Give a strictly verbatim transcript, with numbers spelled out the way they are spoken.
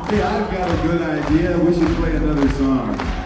Hey, I've got a good idea. We should play another song.